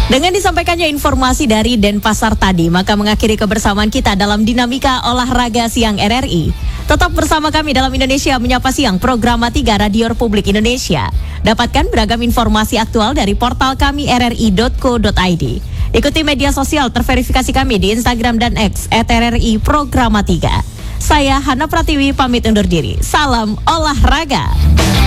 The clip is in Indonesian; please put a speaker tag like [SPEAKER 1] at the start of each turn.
[SPEAKER 1] Dengan disampaikannya informasi dari Denpasar tadi, maka mengakhiri kebersamaan kita dalam Dinamika Olahraga Siang RRI. Tetap bersama kami dalam Indonesia Menyapa Siang, program 3 Radio Republik Indonesia. Dapatkan beragam informasi aktual dari portal kami rri.co.id. Ikuti media sosial terverifikasi kami di Instagram dan X @RRI Programa 3. Saya Hana Pratiwi pamit undur diri. Salam olahraga.